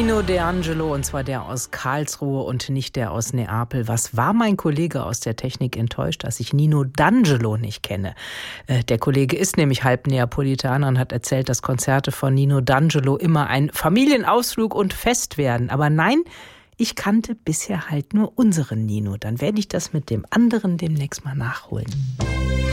Nino D'Angelo, und zwar der aus Karlsruhe und nicht der aus Neapel. Was war mein Kollege aus der Technik enttäuscht, dass ich Nino D'Angelo nicht kenne? Der Kollege ist nämlich halb Neapolitaner und hat erzählt, dass Konzerte von Nino D'Angelo immer ein Familienausflug und Fest werden. Aber nein, ich kannte bisher halt nur unseren Nino. Dann werde ich das mit dem anderen demnächst mal nachholen.